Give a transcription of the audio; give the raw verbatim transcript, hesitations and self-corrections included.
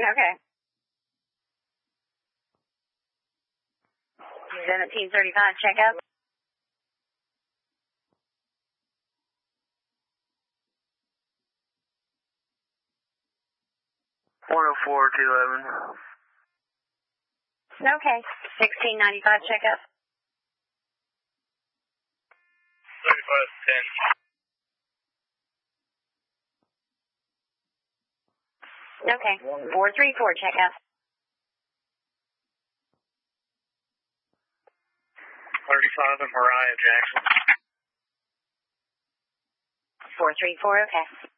Okay. seventeen thirty-five, check up. one oh four, two eleven. Okay. sixteen ninety-five, check up. thirty-five ten. Okay. four three four, check up. thirty-five and Mariah Jackson. four three four, okay.